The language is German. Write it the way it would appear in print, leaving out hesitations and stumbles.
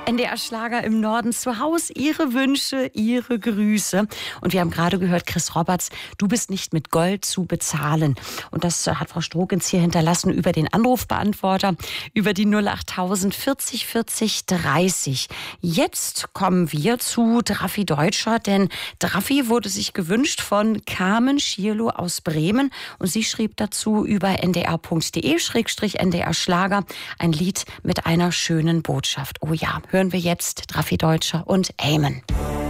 NDR Schlager im Norden zu Hause. Ihre Wünsche, Ihre Grüße. Und wir haben gerade gehört, Chris Roberts, du bist nicht mit Gold zu bezahlen. Und das hat Frau Strohgens hier hinterlassen über den Anrufbeantworter, über die 08000 40 40 30. Jetzt kommen wir zu Draffi Deutscher, denn Draffi wurde sich gewünscht von Carmen Schierloh aus Bremen. Und sie schrieb dazu über ndr.de/NDR Schlager ein Lied mit einer schönen Botschaft. Oh ja, hören wir jetzt Draffi Deutscher und Amen.